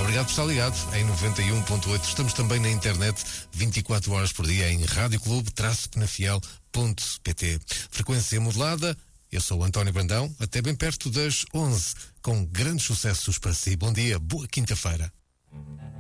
Obrigado por estar ligado em 91.8. Estamos também na internet 24 horas por dia em radioclube-penafiel.pt. Frequência modulada. Eu sou o António Brandão, até bem perto das 11, com grandes sucessos para si. Bom dia, boa quinta-feira.